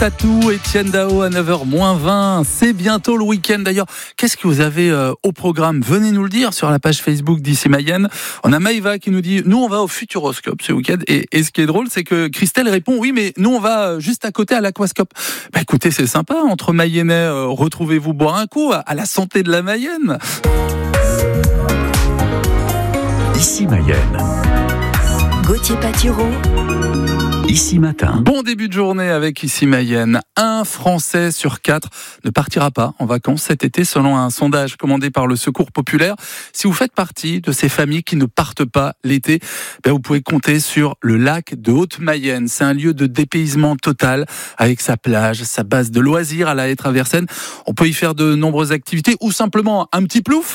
Tatou, Etienne Dao à 9h-20. C'est bientôt le week-end d'ailleurs. Qu'est-ce que vous avez au programme? Venez nous le dire sur la page Facebook d'Ici Mayenne. On a Maïva qui nous dit, nous on va au Futuroscope ce week-end. Et ce qui est drôle, c'est que Christelle répond, oui mais nous on va juste à côté à l'Aquascope. Bah écoutez, c'est sympa, entre Mayennais, retrouvez-vous boire un coup à la santé de la Mayenne. Ici Mayenne. Gauthier Patureau. Ici Matin. Bon début de journée avec Ici Mayenne. 1 Français sur 4 ne partira pas en vacances cet été selon un sondage commandé par le Secours Populaire. Si vous faites partie de ces familles qui ne partent pas l'été, vous pouvez compter sur le lac de Haute-Mayenne. C'est un lieu de dépaysement total avec sa plage, sa base de loisirs à la Haye-Traversenne. On peut y faire de nombreuses activités ou simplement un petit plouf.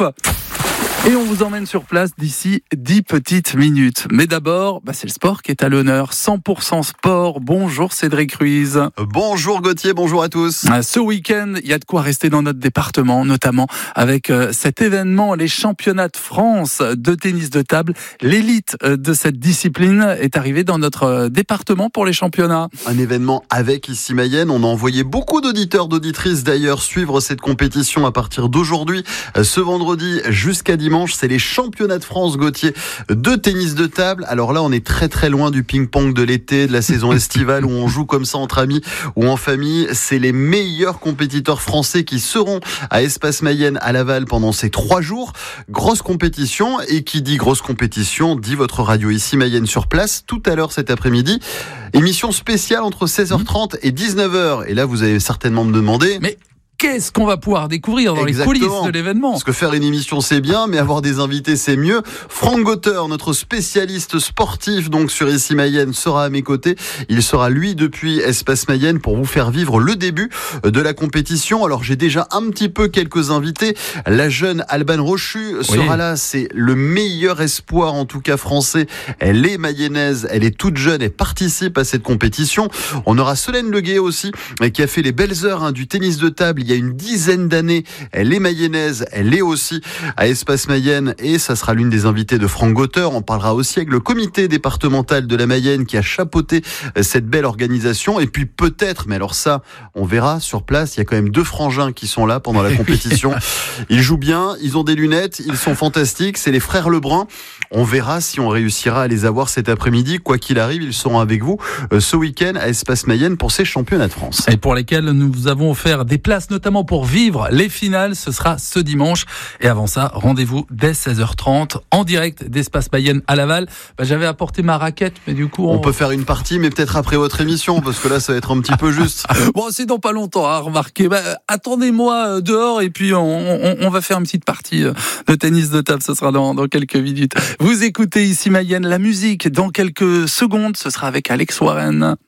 Et on vous emmène sur place d'ici 10 petites minutes. Mais d'abord, c'est le sport qui est à l'honneur. 100% sport. Bonjour Cédric Ruiz. Bonjour Gauthier, bonjour à tous. Ce week-end, il y a de quoi rester dans notre département, notamment avec cet événement, les championnats de France de tennis de table. L'élite de cette discipline est arrivée dans notre département pour les championnats. Un événement avec Ici Mayenne. On a envoyé beaucoup d'auditeurs, d'auditrices d'ailleurs suivre cette compétition à partir d'aujourd'hui, ce vendredi jusqu'à dimanche. C'est les championnats de France, Gauthier, de tennis de table. Alors là, on est très très loin du ping-pong de l'été, de la saison estivale où on joue comme ça entre amis ou en famille. C'est les meilleurs compétiteurs français qui seront à Espace Mayenne à Laval pendant ces 3 jours. Grosse compétition, et qui dit grosse compétition dit votre radio Ici Mayenne sur place tout à l'heure cet après-midi. Émission spéciale entre 16h30 et 19h. Et là, vous allez certainement me demander... Mais qu'est-ce qu'on va pouvoir découvrir dans les coulisses de l'événement? Parce que faire une émission c'est bien, mais avoir des invités c'est mieux. Franck Gotter, notre spécialiste sportif donc sur Ici Mayenne, sera à mes côtés. Il sera lui depuis Espace Mayenne pour vous faire vivre le début de la compétition. Alors j'ai déjà un petit peu quelques invités. La jeune Alban Rochu sera là, c'est le meilleur espoir en tout cas français. Elle est mayennaise, elle est toute jeune, elle participe à cette compétition. On aura Solène Leguet aussi, qui a fait les belles heures du tennis de table il y a une dizaine d'années. Elle est mayennaise, elle est aussi à Espace Mayenne et ça sera l'une des invitées de Franck Gotter. On parlera aussi avec le comité départemental de la Mayenne qui a chapeauté cette belle organisation. Et puis peut-être, mais alors ça, on verra sur place, il y a quand même 2 frangins qui sont là pendant la compétition. Ils jouent bien, ils ont des lunettes, ils sont fantastiques, c'est les frères Lebrun. On verra si on réussira à les avoir cet après-midi. Quoi qu'il arrive, ils seront avec vous ce week-end à Espace Mayenne pour ces championnats de France. Et pour lesquels nous avons offert des places notamment pour vivre les finales. Ce sera ce dimanche. Et avant ça, rendez-vous dès 16h30 en direct d'Espace Mayenne à Laval. J'avais apporté ma raquette, mais du coup... On peut faire une partie, mais peut-être après votre émission, parce que là, ça va être un petit peu juste. Bon, c'est dans pas longtemps, hein, remarquez. Attendez-moi dehors et puis on va faire une petite partie de tennis de table. Ce sera dans quelques minutes. Vous écoutez Ici Mayenne, la musique. Dans quelques secondes, ce sera avec Alex Warren.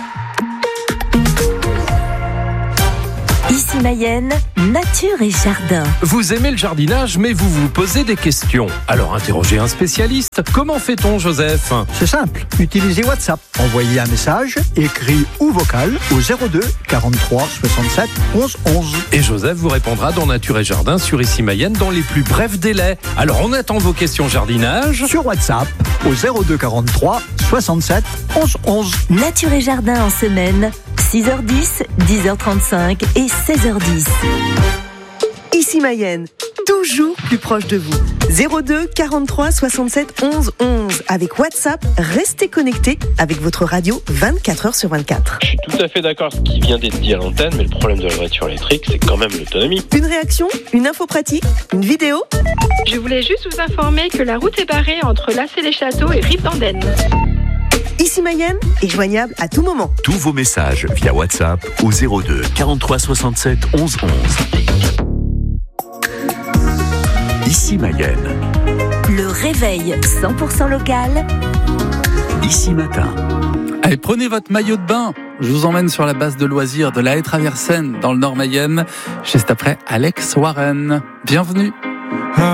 Ici Mayenne, nature et jardin. Vous aimez le jardinage, mais vous vous posez des questions. Alors interrogez un spécialiste. Comment fait-on, Joseph? C'est simple, utilisez WhatsApp. Envoyez un message, écrit ou vocal, au 02 43 67 11 11. Et Joseph vous répondra dans Nature et Jardin sur Ici Mayenne dans les plus brefs délais. Alors on attend vos questions jardinage sur WhatsApp, au 02 43 67 11 11. Nature et Jardin en semaine, 6h10, 10h35 et 16h10. Ici Mayenne, toujours plus proche de vous. 02 43 67 11 11. Avec WhatsApp, restez connectés avec votre radio 24h sur 24. Je suis tout à fait d'accord avec ce qui vient d'être dit à l'antenne, mais le problème de la voiture électrique, c'est quand même l'autonomie. Une réaction, une info pratique, une vidéo. Je voulais juste vous informer que la route est barrée entre Lassay-les-Châteaux et Rive-d'Andenne. Ici Mayenne est joignable à tout moment. Tous vos messages via WhatsApp au 02 43 67 11 11. Ici Mayenne. Le réveil 100% local. Ici Matin. Allez, prenez votre maillot de bain. Je vous emmène sur la base de loisirs de la Haye-Traversenne dans le Nord Mayenne. Juste après, Alex Warren. Bienvenue.